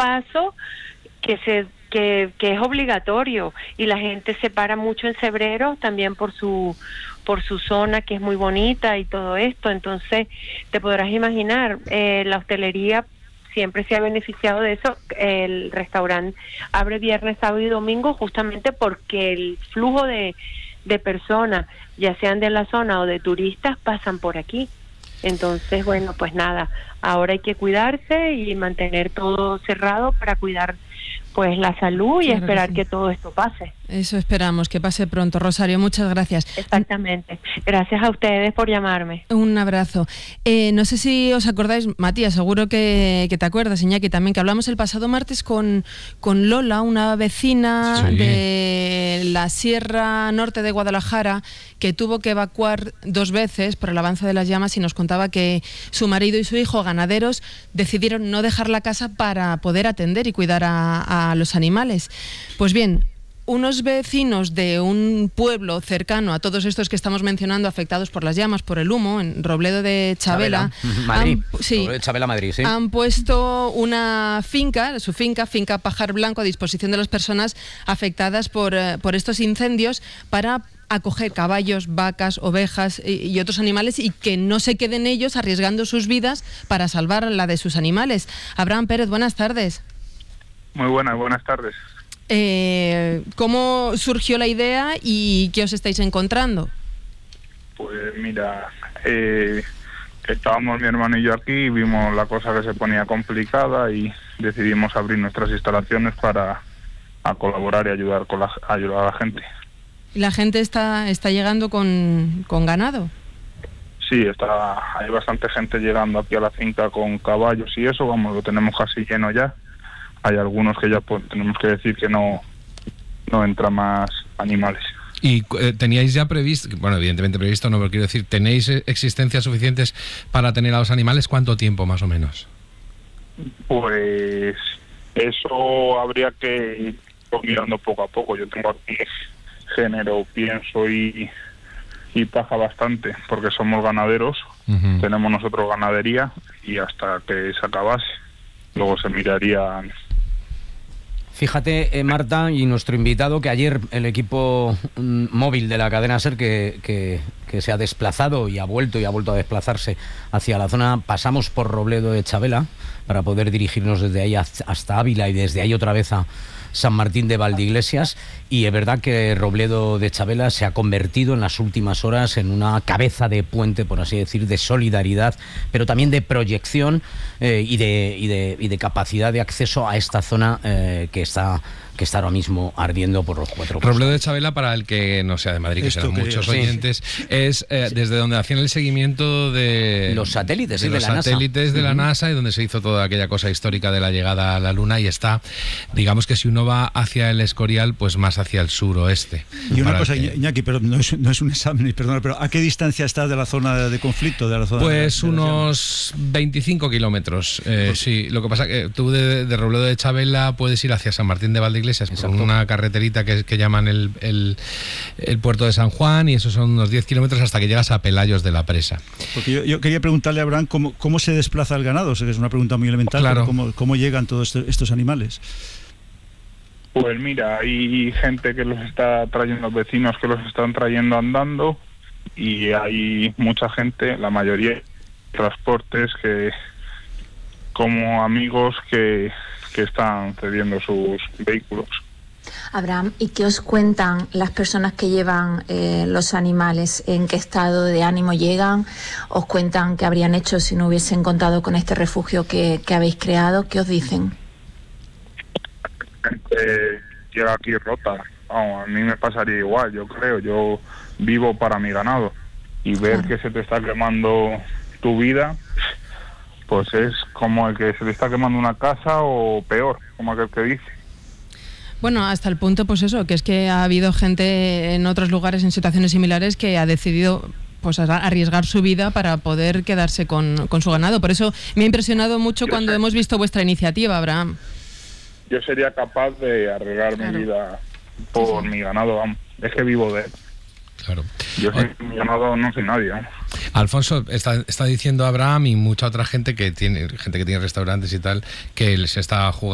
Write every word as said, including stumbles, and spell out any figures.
paso que se que, que es obligatorio, y la gente se para mucho en Cebreros también por su por su zona, que es muy bonita y todo esto. Entonces te podrás imaginar, eh, la hostelería siempre se ha beneficiado de eso. El restaurante abre viernes, sábado y domingo justamente porque el flujo de, de personas, ya sean de la zona o de turistas, pasan por aquí. Entonces, bueno, pues nada, ahora hay que cuidarse y mantener todo cerrado para cuidar pues la salud y claro, esperar que, sí. que todo esto pase. Eso esperamos, que pase pronto. Rosario, muchas gracias. Exactamente. Gracias a ustedes por llamarme. Un abrazo. Eh, no sé si os acordáis, Matías, seguro que, que te acuerdas, Iñaki, también, que hablamos el pasado martes con, con Lola, una vecina sí. de la Sierra Norte de Guadalajara, que tuvo que evacuar dos veces por el avance de las llamas, y nos contaba que su marido y su hijo, ganaderos, decidieron no dejar la casa para poder atender y cuidar a, a los animales. Pues bien, unos vecinos de un pueblo cercano a todos estos que estamos mencionando, afectados por las llamas, por el humo, en Robledo de Chabela, Chabela. Madrid, han, sí, Robledo de Chabela, Madrid, sí. han puesto una finca, su finca, finca Pajar Blanco, a disposición de las personas afectadas por, uh, por estos incendios, para acoger caballos, vacas, ovejas y, y otros animales, y que no se queden ellos arriesgando sus vidas para salvar la de sus animales. Abraham Pérez, buenas tardes. Muy buenas, buenas tardes. Eh, ¿Cómo surgió la idea y qué os estáis encontrando? Pues mira, eh, estábamos mi hermano y yo aquí y vimos la cosa que se ponía complicada y decidimos abrir nuestras instalaciones para a colaborar y ayudar con la, ayudar a la gente. ¿Y la gente está está llegando con, con ganado? Sí, está, hay bastante gente llegando aquí a la finca con caballos y eso, vamos, lo tenemos casi lleno ya. Hay algunos que ya pues, tenemos que decir que no, no entran más animales. ¿Y eh, teníais ya previsto, bueno, evidentemente previsto, no, pero quiero decir, ¿tenéis existencias suficientes para tener a los animales? ¿Cuánto tiempo más o menos? Pues eso habría que ir mirando poco a poco. Yo tengo aquí género, pienso y, y paja bastante, porque somos ganaderos, uh-huh. Tenemos nosotros ganadería y hasta que se acabase, luego se miraría. Fíjate, eh, Marta, y nuestro invitado, que ayer el equipo mm, móvil de la cadena SER que, que, que se ha desplazado y ha vuelto y ha vuelto a desplazarse hacia la zona, pasamos por Robledo de Chabela para poder dirigirnos desde ahí hasta Ávila y desde ahí otra vez a San Martín de Valdeiglesias, y es verdad que Robledo de Chabela se ha convertido en las últimas horas en una cabeza de puente, por así decir, de solidaridad, pero también de proyección eh, y, de, y, de, y de capacidad de acceso a esta zona eh, que está que está ahora mismo ardiendo por los cuatro. Robledo de Chabela, para el que no sea de Madrid, que serán muchos oyentes, sí. es eh, desde donde hacían el seguimiento de los satélites de, de, los de la satélites NASA. de la Uh-huh. NASA, y donde se hizo toda aquella cosa histórica de la llegada a la Luna, y está, digamos que si uno va hacia el Escorial, pues más hacia el suroeste. Y una cosa, que... Iñaki, pero no es, no es un examen, perdona, pero ¿a qué distancia está de la zona de conflicto? De la zona pues de la, de unos veinticinco kilómetros. Eh, pues... Sí, lo que pasa que tú de, de Robledo de Chabela puedes ir hacia San Martín de Valdeiglesias por una carreterita que, que llaman el, el, el puerto de San Juan, y esos son unos diez kilómetros hasta que llegas a Pelayos de la Presa. Porque yo, yo quería preguntarle a Abraham cómo, cómo se desplaza el ganado. O sea, que es una pregunta muy elemental, claro. Pero ¿cómo, cómo llegan todos estos, estos animales? Pues mira, hay gente que los está trayendo, vecinos que los están trayendo andando, y hay mucha gente, la mayoría transportes, que como amigos que, que están cediendo sus vehículos. Abraham, ¿y qué os cuentan las personas que llevan eh, los animales? ¿En qué estado de ánimo llegan? ¿Os cuentan qué habrían hecho si no hubiesen contado con este refugio que, que habéis creado? ¿Qué os dicen? La gente llega aquí rota. Vamos, a mí me pasaría igual, yo creo. Yo vivo para mi ganado, y ver claro. que se te está quemando tu vida, pues es como el que se te está quemando una casa, o peor, como aquel que dice. Bueno, hasta el punto, pues eso, que es que ha habido gente en otros lugares en situaciones similares que ha decidido pues arriesgar su vida para poder quedarse con, con su ganado. Por eso me ha impresionado mucho yo cuando sé. hemos visto vuestra iniciativa, Abraham. Yo sería capaz de arriesgar claro. mi vida por sí, sí. mi ganado, vamos. Es que vivo de él. Claro. Yo soy mi ganado, no soy nadie, ¿no? Alfonso, está, está diciendo Abraham y mucha otra gente que tiene gente que tiene restaurantes y tal, que se está jugando